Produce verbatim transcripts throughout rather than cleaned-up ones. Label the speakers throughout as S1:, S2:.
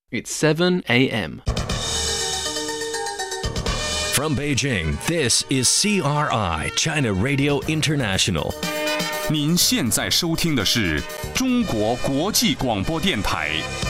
S1: It's seven a.m.
S2: From Beijing, this is C R I, China Radio International.
S3: 您现在收听的是中国国际广播电台。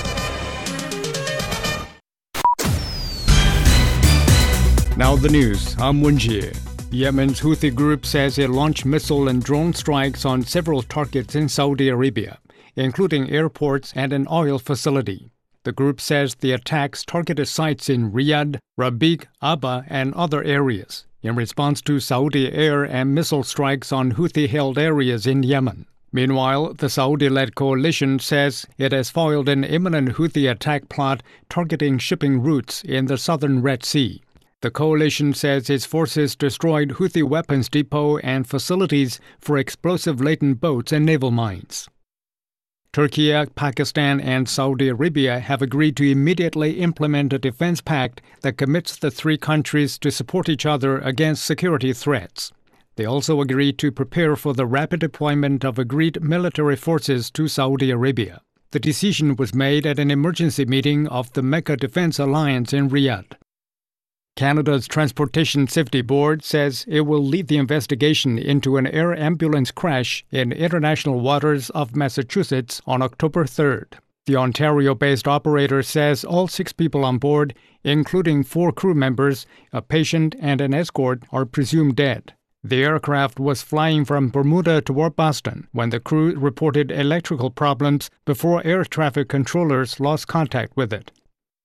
S4: Now the news. I'm Wenjie. Yemen's Houthi group says it launched missile and drone strikes on several targets in Saudi Arabia, including airports and an oil facility. The group says the attacks targeted sites in Riyadh, Rabiq, Abba, and other areas in response to Saudi air and missile strikes on Houthi-held areas in Yemen. Meanwhile, the Saudi-led coalition says it has foiled an imminent Houthi attack plot targeting shipping routes in the southern Red Sea. The coalition says its forces destroyed Houthi weapons depot and facilities for explosive-laden boats and naval mines. Turkey, Pakistan, and Saudi Arabia have agreed to immediately implement a defense pact that commits the three countries to support each other against security threats. They also agreed to prepare for the rapid deployment of agreed military forces to Saudi Arabia. The decision was made at an emergency meeting of the Mecca Defense Alliance in Riyadh. Canada's Transportation Safety Board says it will lead the investigation into an air ambulance crash in international waters of Massachusetts on October third. The Ontario-based operator says all six people on board, including four crew members, a patient, and an escort, are presumed dead. The aircraft was flying from Bermuda toward Boston when the crew reported electrical problems before air traffic controllers lost contact with it.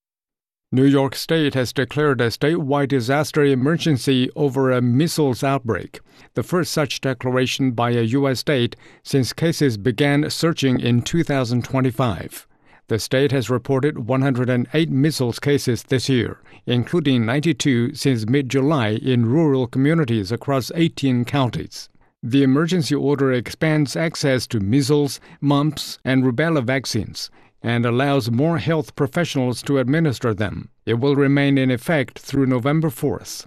S4: New York State has declared a statewide disaster emergency over a measles outbreak, the first such declaration by a U S state since cases began surging in two thousand twenty-five. The state has reported one hundred eight measles cases this year, including ninety-two since mid-July in rural communities across eighteen counties. The emergency order expands access to measles, mumps, and rubella vaccines, and allows more health professionals to administer them. It will remain in effect through November fourth.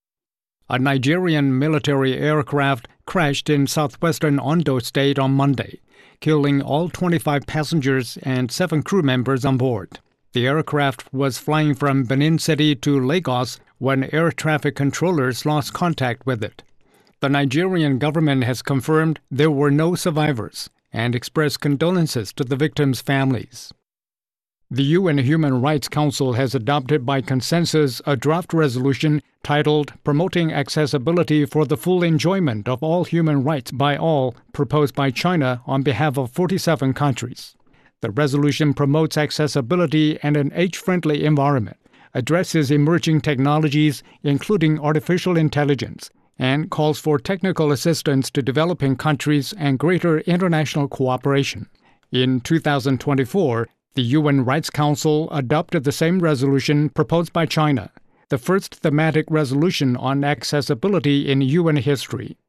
S4: A Nigerian military aircraft crashed in southwestern Ondo State on Monday, killing all twenty-five passengers and seven crew members on board. The aircraft was flying from Benin City to Lagos when air traffic controllers lost contact with it. The Nigerian government has confirmed there were no survivors and expressed condolences to the victims' families. The U N Human Rights Council has adopted by consensus a draft resolution titled Promoting Accessibility for the Full Enjoyment of All Human Rights by All, proposed by China on behalf of forty-seven countries. The resolution promotes accessibility and an age-friendly environment, addresses emerging technologies, including artificial intelligence, and calls for technical assistance to developing countries and greater international cooperation. In two thousand twenty-four, the U N Rights Council adopted the same resolution proposed by China, the first thematic resolution on accessibility in U N history.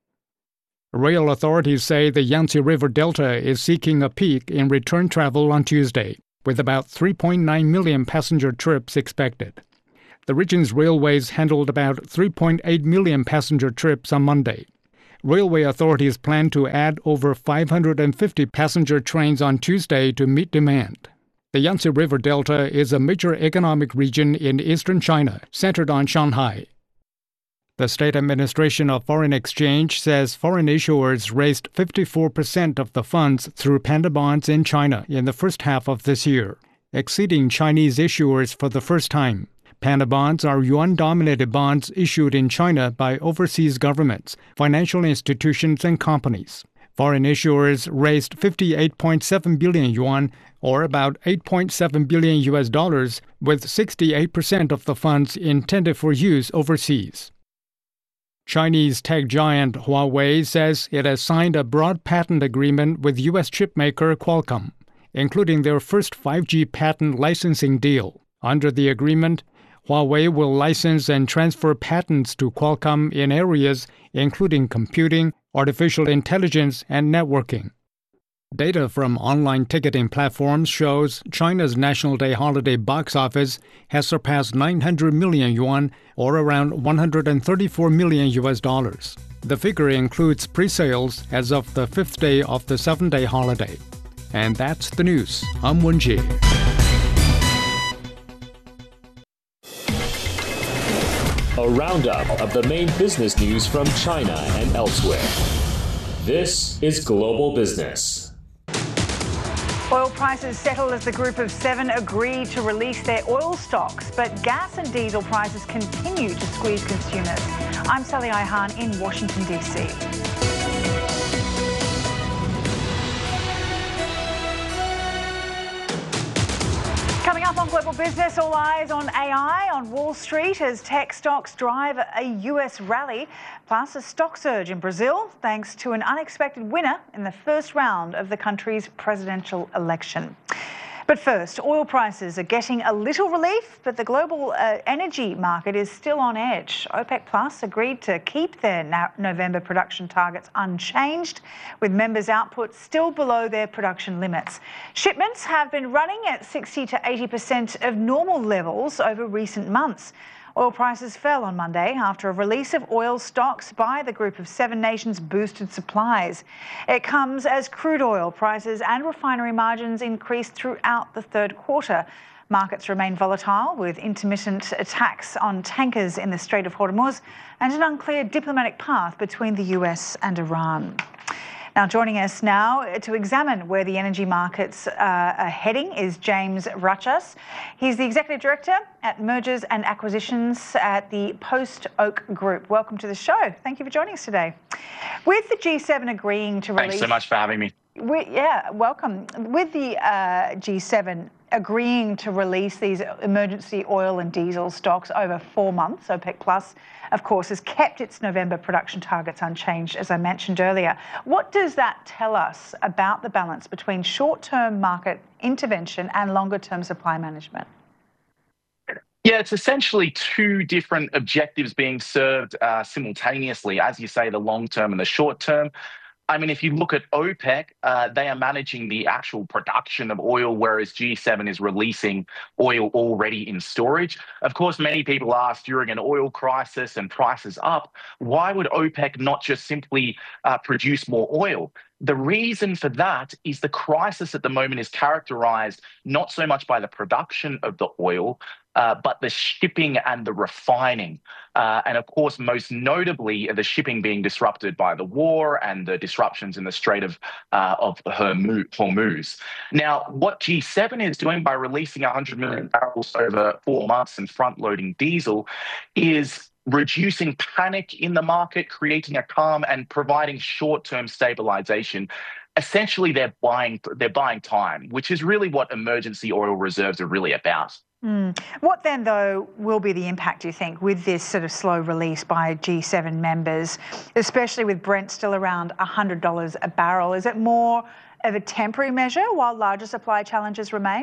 S4: Rail authorities say the Yangtze River Delta is seeking a peak in return travel on Tuesday, with about three point nine million passenger trips expected. The region's railways handled about three point eight million passenger trips on Monday. Railway authorities plan to add over five hundred fifty passenger trains on Tuesday to meet demand. The Yangtze River Delta is a major economic region in eastern China, centered on Shanghai. The State Administration of Foreign Exchange says foreign issuers raised fifty-four percent of the funds through panda bonds in China in the first half of this year, exceeding Chinese issuers for the first time. Panda bonds are yuan-dominated bonds issued in China by overseas governments, financial institutions, and companies. Foreign issuers raised fifty-eight point seven billion yuan, or about eight point seven billion U S dollars, with sixty-eight percent of the funds intended for use overseas. Chinese tech giant Huawei says it has signed a broad patent agreement with U S chipmaker Qualcomm, including their first five G patent licensing deal. Under the agreement, Huawei will license and transfer patents to Qualcomm in areas including computing, artificial intelligence, and networking. Data from online ticketing platforms shows China's National Day holiday box office has surpassed nine hundred million yuan, or around one hundred thirty-four million U S dollars. The figure includes pre-sales as of the fifth day of the seven-day holiday. And that's the news. I'm Wenjie.
S1: a roundup of the main business news from China and elsewhere. This is Global Business.
S5: Oil prices settle as the Group of Seven agree to release their oil stocks, but gas and diesel prices continue to squeeze consumers. I'm Sally Ihan in Washington, D C. Coming up on Global Business, all eyes on A I on Wall Street as tech stocks drive a U S rally, plus a stock surge in Brazil thanks to an unexpected winner in the first round of the country's presidential election. But first, oil prices are getting a little relief, but the global uh, energy market is still on edge. OPEC Plus agreed to keep their no- November production targets unchanged, with members' output still below their production limits. Shipments have been running at sixty to eighty percent of normal levels over recent months. Oil prices fell on Monday after a release of oil stocks by the Group of Seven nations boosted supplies. It comes as crude oil prices and refinery margins increased throughout the third quarter. Markets remain volatile with intermittent attacks on tankers in the Strait of Hormuz and an unclear diplomatic path between the U S and Iran. Now, joining us now to examine where the energy markets uh, are heading is James Rachas. He's the Executive Director at Mergers and Acquisitions at the Post Oak Group. Welcome to the show. Thank you for joining us today. With the G seven agreeing to release...
S6: Thanks so much for having me.
S5: We, yeah, welcome. With the uh, G seven agreeing to release these emergency oil and diesel stocks over four months, OPEC Plus, of course, has kept its November production targets unchanged, as I mentioned earlier. What does that tell us about the balance between short-term market intervention and longer-term supply management?
S6: Yeah, it's essentially two different objectives being served uh, simultaneously, as you say, the long-term and the short-term. I mean, if you look at OPEC, uh, they are managing the actual production of oil, whereas G seven is releasing oil already in storage. Of course, many people ask, during an oil crisis and prices up, why would OPEC not just simply uh, produce more oil? The reason for that is the crisis at the moment is characterized not so much by the production of the oil, uh, but the shipping and the refining. Uh, and of course, most notably, the shipping being disrupted by the war and the disruptions in the Strait of, uh, of Hormuz. Now, what G seven is doing by releasing one hundred million barrels over four months and front-loading diesel is reducing panic in the market, creating a calm and providing short-term stabilization. Essentially, they're buying they're buying time, which is really what emergency oil reserves are really about.
S5: Mm. What then, though, will be the impact, do you think, with this sort of slow release by G seven members, especially with Brent still around one hundred dollars a barrel? Is it more of a temporary measure while larger supply challenges remain?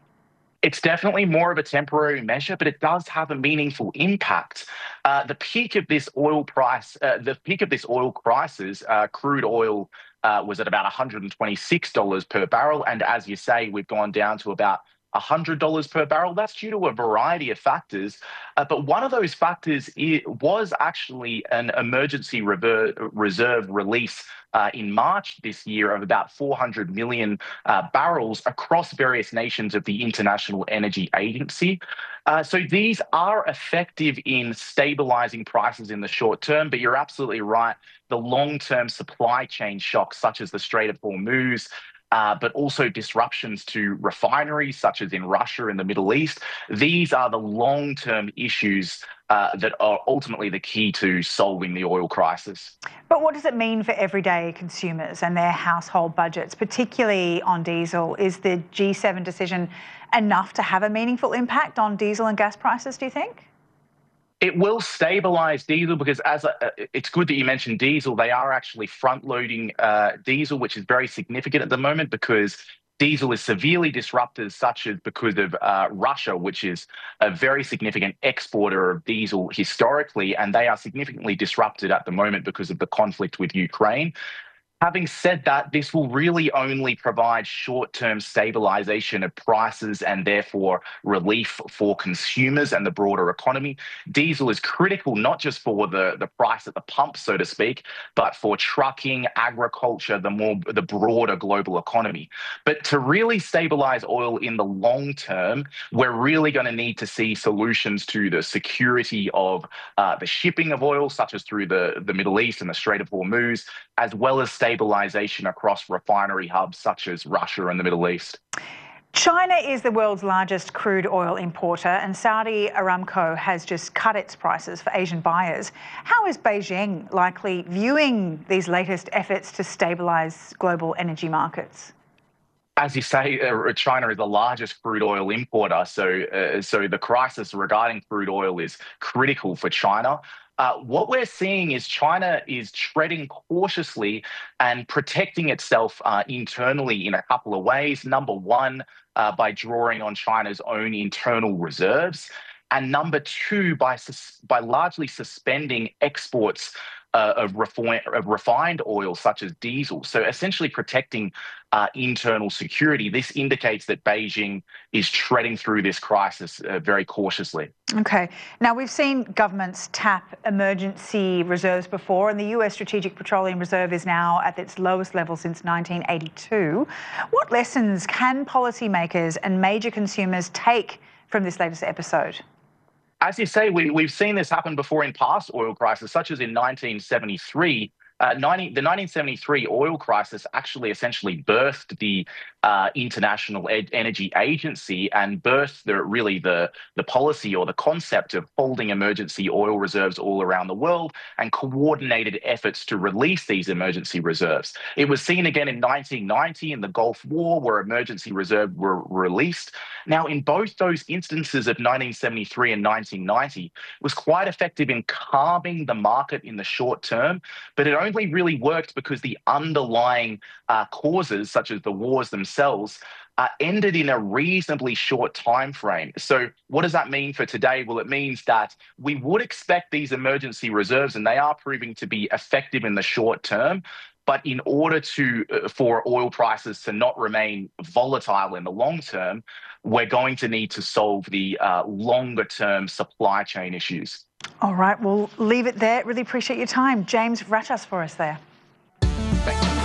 S6: It's definitely more of a temporary measure, but it does have a meaningful impact. Uh, the peak of this oil price, uh, the peak of this oil crisis, uh, crude oil uh, was at about one hundred twenty-six dollars per barrel. And as you say, we've gone down to about one hundred dollars per barrel. That's due to a variety of factors. Uh, but one of those factors was actually an emergency rever- reserve release uh, in March this year of about four hundred million uh, barrels across various nations of the International Energy Agency. Uh, so these are effective in stabilizing prices in the short term, but you're absolutely right. The long-term supply chain shocks, such as the Strait of Hormuz, Uh, but also disruptions to refineries, such as in Russia and the Middle East. These are the long-term issues uh, that are ultimately the key to solving the oil crisis.
S5: But what does it mean for everyday consumers and their household budgets, particularly on diesel? Is the G seven decision enough to have a meaningful impact on diesel and gas prices, do you think?
S6: It will stabilize diesel because, as a, it's good that you mentioned diesel. They are actually front-loading uh, diesel, which is very significant at the moment because diesel is severely disrupted, such as because of uh, Russia, which is a very significant exporter of diesel historically, and they are significantly disrupted at the moment because of the conflict with Ukraine. Having said that, this will really only provide short-term stabilization of prices and therefore relief for consumers and the broader economy. Diesel is critical not just for the, the price at the pump, so to speak, but for trucking, agriculture, the more the broader global economy. But to really stabilize oil in the long term, we're really going to need to see solutions to the security of uh, the shipping of oil, such as through the, the Middle East and the Strait of Hormuz, as well as stabilization across refinery hubs such as Russia and the Middle East.
S5: China is the world's largest crude oil importer, and Saudi Aramco has just cut its prices for Asian buyers. How is Beijing likely viewing these latest efforts to stabilise global energy markets?
S6: As you say, uh, China is the largest crude oil importer, so uh, so the crisis regarding crude oil is critical for China. Uh, what we're seeing is China is treading cautiously and protecting itself uh, internally in a couple of ways. Number one, uh, by drawing on China's own internal reserves. And number two, by, sus- by largely suspending exports uh, of, refi- of refined oil, such as diesel. So essentially protecting uh, internal security. This indicates that Beijing is treading through this crisis uh, very cautiously.
S5: Okay. Now, we've seen governments tap emergency reserves before, and the U S Strategic Petroleum Reserve is now at its lowest level since nineteen eighty-two. What lessons can policymakers and major consumers take from this latest episode?
S6: As you say, we, we've seen this happen before in past oil crises, such as in nineteen seventy-three. Uh, ninety, the nineteen seventy-three oil crisis actually essentially birthed the uh, International Ed- Energy Agency and birthed the, really the, the policy or the concept of holding emergency oil reserves all around the world and coordinated efforts to release these emergency reserves. It was seen again in nineteen ninety in the Gulf War, where emergency reserves were released. Now, in both those instances of nineteen seventy-three and nineteen ninety, it was quite effective in calming the market in the short term, but it only really worked because the underlying uh, causes, such as the wars themselves, uh, ended in a reasonably short time frame. So what does that mean for today? Well, it means that we would expect these emergency reserves, and they are proving to be effective in the short term. But in order to uh, for oil prices to not remain volatile in the long term, we're going to need to solve the uh, longer term supply chain issues.
S5: All right, we'll leave it there. Really appreciate your time. James Ratas for us there.
S6: Thank you.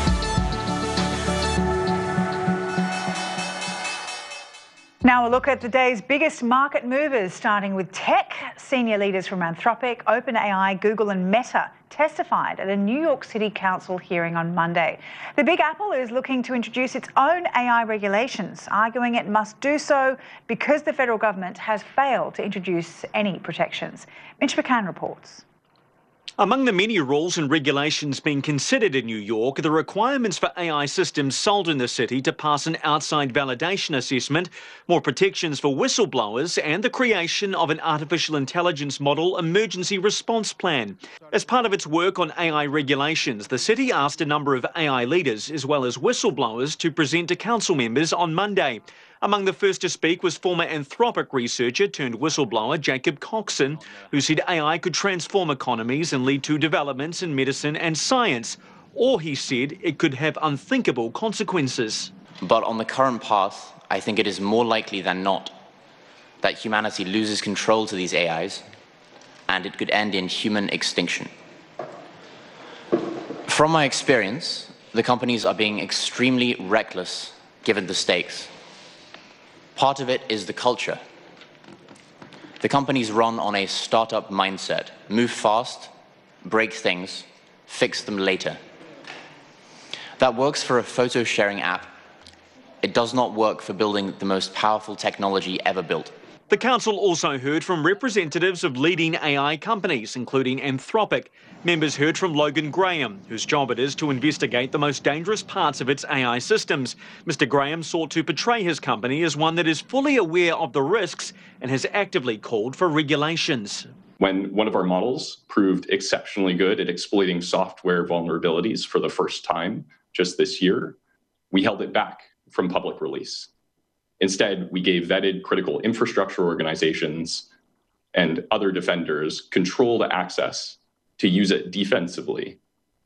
S5: Now a look at the day's biggest market movers, starting with tech. Senior leaders from Anthropic, OpenAI, Google and Meta testified at a New York City Council hearing on Monday. The Big Apple is looking to introduce its own A I regulations, arguing it must do so because the federal government has failed to introduce any protections. Mitch McCann reports.
S7: Among the many rules and regulations being considered in New York are the requirements for A I systems sold in the city to pass an outside validation assessment, more protections for whistleblowers, and the creation of an artificial intelligence model emergency response plan. As part of its work on A I regulations, the city asked a number of A I leaders, as well as whistleblowers, to present to council members on Monday. Among the first to speak was former Anthropic researcher turned whistleblower Jacob Coxon, who said A I could transform economies and lead to developments in medicine and science, or he said it could have unthinkable consequences.
S8: But on the current path, I think it is more likely than not that humanity loses control to these A Is, and it could end in human extinction. From my experience, the companies are being extremely reckless given the stakes. Part of it is the culture. The companies run on a startup mindset. Move fast, break things, fix them later. That works for a photo sharing app. It does not work for building the most powerful technology ever built.
S7: The council also heard from representatives of leading A I companies, including Anthropic. Members heard from Logan Graham, whose job it is to investigate the most dangerous parts of its A I systems. Mister Graham sought to portray his company as one that is fully aware of the risks and has actively called for regulations.
S9: When one of our models proved exceptionally good at exploiting software vulnerabilities for the first time just this year, we held it back from public release. Instead, we gave vetted critical infrastructure organizations and other defenders controlled access to use it defensively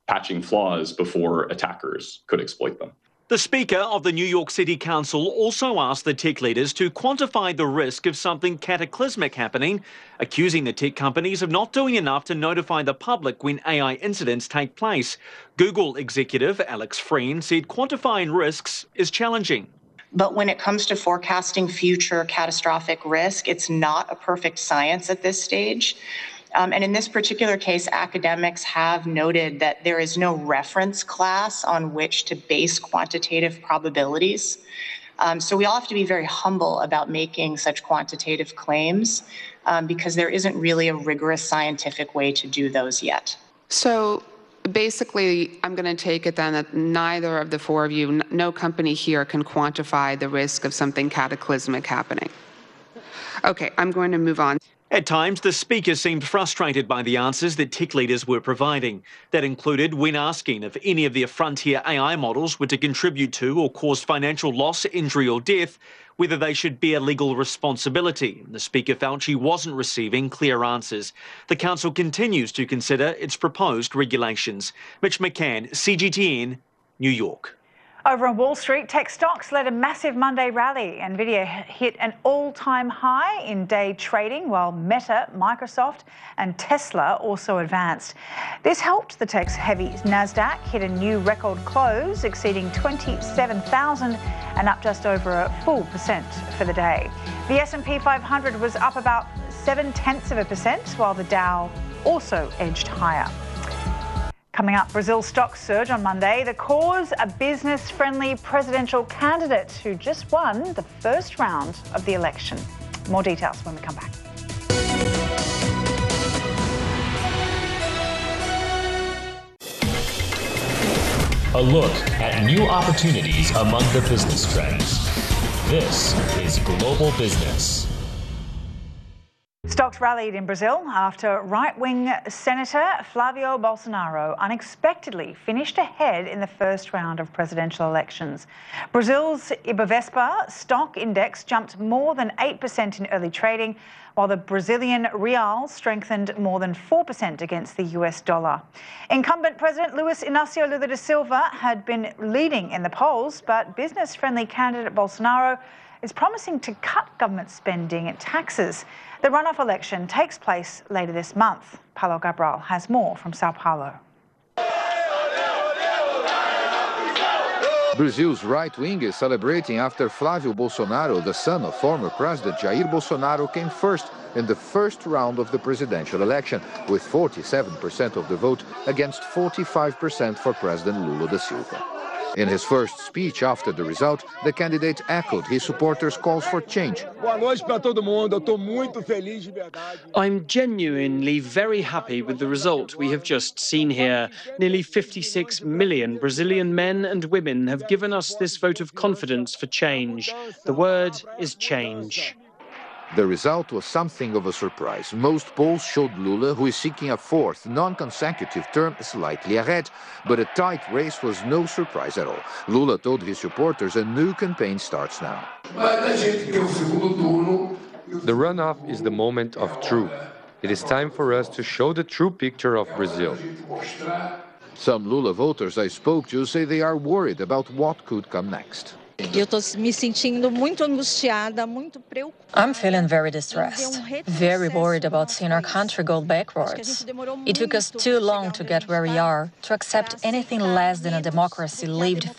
S9: patching flaws before attackers could exploit them.
S7: The Speaker of the New York City Council also asked the tech leaders to quantify the risk of something cataclysmic happening, accusing the tech companies of not doing enough to notify the public when A I incidents take place. Google executive Alex Frein said quantifying risks is challenging.
S10: But when it comes to forecasting future catastrophic risk, it's not a perfect science at this stage. Um, and in this particular case, academics have noted that there is no reference class on which to base quantitative probabilities. Um, so we all have to be very humble about making such quantitative claims um, because there isn't really a rigorous scientific way to do those yet.
S11: So basically, I'm going to take it then that neither of the four of you, no company here can quantify the risk of something cataclysmic happening. Okay, I'm going to move on.
S7: At times, the Speaker seemed frustrated by the answers that tech leaders were providing. That included when asking if any of their frontier A I models were to contribute to or cause financial loss, injury or death, whether they should bear legal responsibility. The Speaker felt she wasn't receiving clear answers. The Council continues to consider its proposed regulations. Mitch McCann, C G T N, New York.
S5: Over on Wall Street, tech stocks led a massive Monday rally. Nvidia hit an all-time high in day trading, while Meta, Microsoft and Tesla also advanced. This helped the tech's-heavy Nasdaq hit a new record close, exceeding twenty-seven thousand and up just over a full percent for the day. The S and P five hundred was up about seven-tenths of a percent, while the Dow also edged higher. Coming up, Brazil's stocks surge on Monday. The cause, a business-friendly presidential candidate who just won the first round of the election. More details when we come back.
S1: A look at new opportunities among the business trends. This is Global Business.
S5: Stocks rallied in Brazil after right-wing Senator Flavio Bolsonaro unexpectedly finished ahead in the first round of presidential elections. Brazil's Ibovespa stock index jumped more than eight percent in early trading, while the Brazilian real strengthened more than four percent against the U S dollar. Incumbent President Luiz Inácio Lula da Silva had been leading in the polls, but business-friendly candidate Bolsonaro is promising to cut government spending and taxes. The runoff election takes place later this month. Paulo Cabral has more from Sao Paulo.
S12: Brazil's right wing is celebrating after Flávio Bolsonaro, the son of former President Jair Bolsonaro, came first in the first round of the presidential election, with forty-seven percent of the vote against forty-five percent for President Lula da Silva. In his first speech after the result, the candidate echoed his supporters' calls for change.
S13: I'm genuinely very happy with the result we have just seen here. Nearly fifty-six million Brazilian men and women have given us this vote of confidence for change. The word is change.
S12: The result was something of a surprise. Most polls showed Lula, who is seeking a fourth, non-consecutive term, slightly ahead, but a tight race was no surprise at all. Lula told his supporters a new campaign starts now.
S14: The runoff is the moment of truth. It is time for us to show the true picture of Brazil.
S12: Some Lula voters I spoke to say they are worried about what could come next.
S15: I'm feeling very distressed, very worried about seeing our country go backwards. It took us too long to get where we are, to accept anything less than a democracy lived